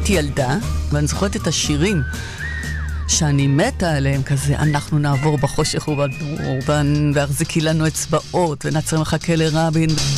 הייתי ילדה, ואני זוכרת את השירים שאני מתה עליהם, כזה, אנחנו נעבור בחושך ובדור, והחזיקי לנו אצבעות, ונעצר מחכה לרבין.